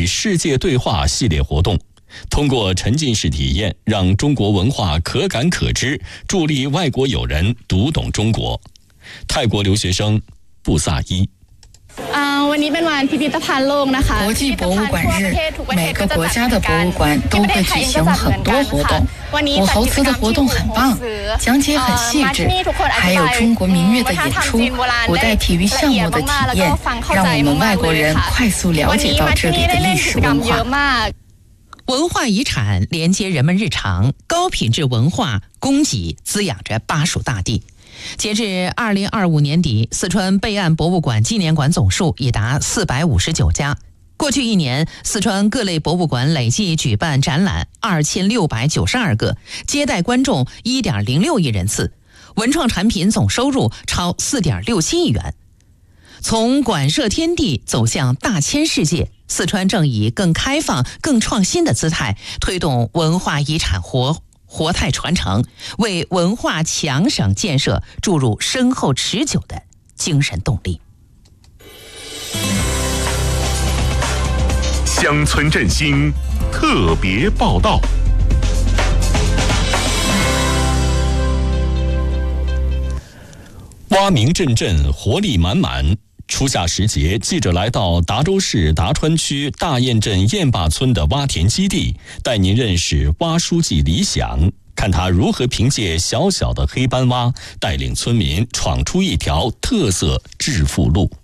与世界对话系列活动，通过沉浸式体验，让中国文化可感可知，助力外国友人读懂中国。泰国留学生布萨伊。 国际博物馆日，每个国家的博物馆都会举行很多活动。武侯祠的活动很棒，讲解很细致，还有中国民乐的演出、古代体育项目的体验，让我们外国人快速了解到这里的历史文化。 文化遗产连接人们日常，高品质文化供给滋养着巴蜀大地。截至2025年底，四川备案博物馆纪念馆总数已达459家。过去一年，四川各类博物馆累计举办展览2692个，接待观众1.06亿人次，文创产品总收入超4.67亿元。从馆舍天地走向大千世界，四川正以更开放、更创新的姿态推动文化遗产活态传承，为文化强省建设注入深厚持久的精神动力。 乡村振兴特别报道。 蛙鸣阵阵，活力满满。初夏时节，记者来到达州市达川区大堰镇堰坝村的蛙田基地，带您认识蛙书记李想，看他如何凭借小小的黑斑蛙，带领村民闯出一条特色致富路。